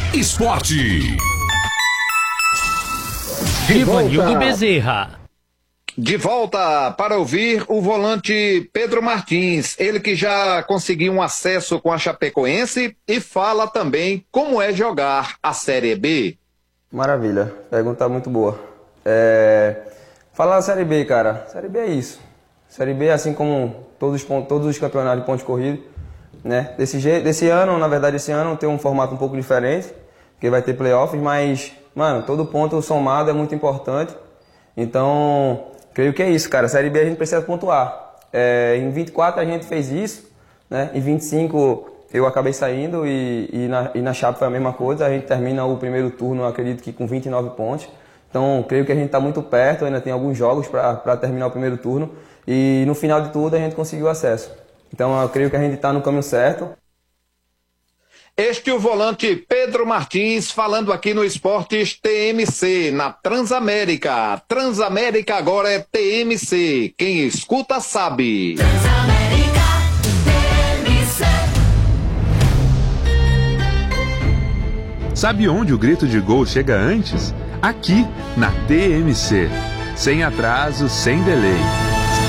Esporte. Ivanildo Bezerra. De volta para ouvir o volante Pedro Martins, ele que já conseguiu um acesso com a Chapecoense e fala também como é jogar a Série B. Maravilha, pergunta muito boa. Falar da Série B, cara, Série B é isso. Série B, assim como todos os campeonatos de pontos corridos, né? Esse ano tem um formato um pouco diferente, porque vai ter playoffs, mas, mano, todo ponto somado é muito importante. Então, creio que é isso, cara. Série B a gente precisa pontuar. Em 24 a gente fez isso, né? Em 25 eu acabei saindo e na Chape foi a mesma coisa. A gente termina o primeiro turno, acredito que com 29 pontos. Então, creio que a gente está muito perto, ainda tem alguns jogos para terminar o primeiro turno. E no final de tudo a gente conseguiu acesso. Então, eu creio que a gente está no caminho certo. Este é o volante Pedro Martins falando aqui no Esportes TMC, na Transamérica. Transamérica agora é TMC. Quem escuta sabe. Transamérica TMC. Sabe onde o grito de gol chega antes? Aqui, na TMC. Sem atraso, sem delay.